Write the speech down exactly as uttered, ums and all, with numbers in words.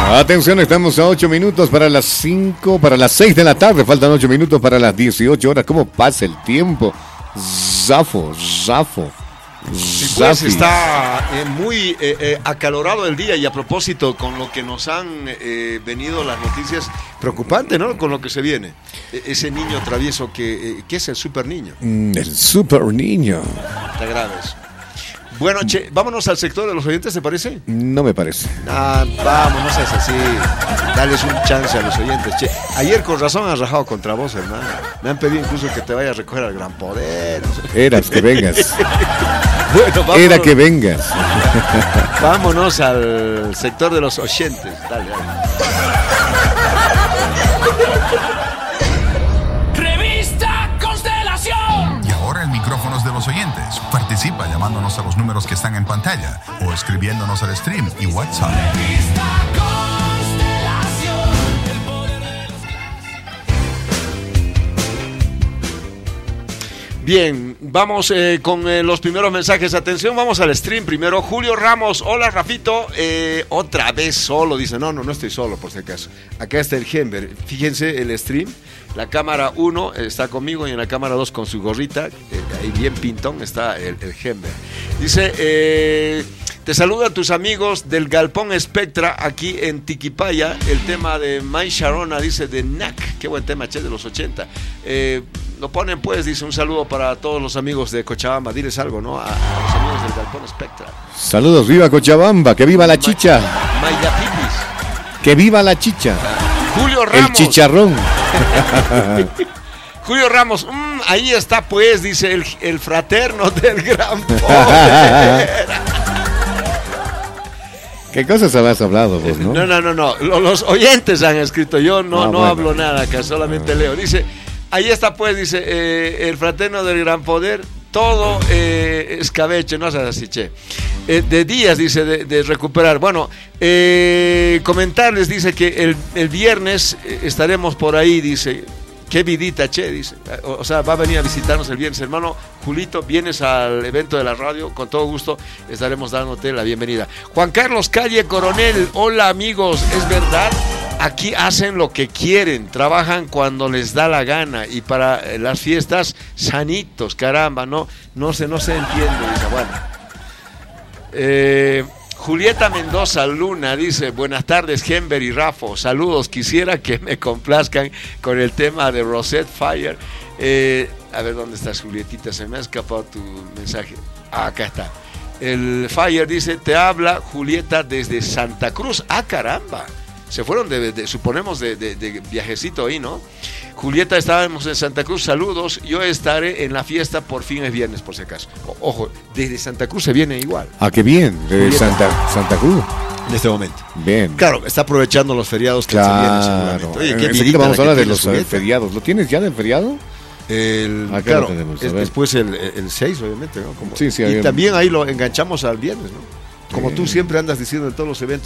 Atención, estamos a ocho minutos para las cinco, para las seis de la tarde. Faltan ocho minutos para las dieciocho horas. ¿Cómo pasa el tiempo? Zafo, zafo. Sí, pues está eh, muy eh, eh, acalorado el día, y a propósito, con lo que nos han eh, venido las noticias, preocupante, ¿no? Con lo que se viene. E- ese niño travieso que, eh, que es el super niño. Mm, el super niño. Está grave eso. Bueno, che, vámonos al sector de los oyentes, ¿te parece? No me parece. Ah, vamos, no seas así. Dales un chance a los oyentes. Che, ayer con razón has rajado contra vos, hermano. Me han pedido incluso que te vayas a recoger al Gran Poder. No sé. Eras que vengas. Bueno, vámonos, Era que vengas. vámonos al sector de los oyentes. Dale, dale. Revista Constelación. Y ahora el micrófono es de los oyentes. Participa llamándonos a los números que están en pantalla o escribiéndonos al stream y WhatsApp. Revista Constelación. El poder de los Bien, vamos eh, con eh, los primeros mensajes. Atención, vamos al stream primero. Julio Ramos, hola Rafito, eh, otra vez solo. Dice, no, no, no estoy solo por si acaso. Acá está el Gember. Fíjense el stream. La cámara uno está conmigo y en la cámara dos con su gorrita. Eh, ahí bien pintón está el, el Gember. Dice, eh, te saludan tus amigos del Galpón Spectra aquí en Tiquipaya. El tema de May Sharona, dice, de N A C. Qué buen tema, che, de los ochenta. Eh... Lo ponen pues, dice, un saludo para todos los amigos de Cochabamba. Diles algo, ¿no? A, a los amigos del Galpón Spectra. Saludos, viva Cochabamba, que viva la chicha. Mayapipis. Que viva la chicha. Julio Ramos. El chicharrón. Julio Ramos, mmm, ahí está pues, dice el, el fraterno del Gran Poder. ¿Qué cosas habías hablado vos, no? No, no, no, no. Los oyentes han escrito, yo no, Ah, no bueno. hablo nada acá, solamente leo. Dice, ahí está pues, dice, eh, el fraterno del Gran Poder, todo eh, escabeche, no seas así, che. Eh, de días, dice, de, de recuperar. Bueno, eh, comentarles, dice, que el, el viernes eh, estaremos por ahí, dice. Qué vidita, che, dice. O, o sea, va a venir a visitarnos el viernes. Hermano Julito, vienes al evento de la radio, con todo gusto estaremos dándote la bienvenida. Juan Carlos Calle Coronel, hola amigos, es verdad, aquí hacen lo que quieren, trabajan cuando les da la gana, y para eh, las fiestas, sanitos, caramba, no, no se, no se entiende, dice, bueno. Eh... Julieta Mendoza Luna dice, buenas tardes Gember y Rafo, saludos, quisiera que me complazcan con el tema de Rosette Fire. Eh, a ver, ¿dónde estás, Julietita? Se me ha escapado tu mensaje. Ah, acá está. El Fire dice, te habla Julieta desde Santa Cruz. Ah, caramba. Se fueron, de, de, suponemos, de, de, de viajecito ahí, ¿no? Julieta, estábamos en Santa Cruz, saludos. Yo estaré en la fiesta, por fin es viernes, por si acaso. O, ojo, desde Santa Cruz se viene igual. Ah, qué bien, de Santa, Santa Cruz. En este momento. Bien. Claro, está aprovechando los feriados que Claro. se vienen seguramente. Oye, qué Enseguida vidita vamos a la hablar que de tiene los Julieta. feriados. ¿Lo tienes ya del feriado? El, Acá claro, lo tenemos, a es, ver. después el, el seis, obviamente, ¿no? Como, Sí, sí, y había- también ahí lo enganchamos al viernes, ¿no? Como Sí. tú siempre andas diciendo en todos los eventos.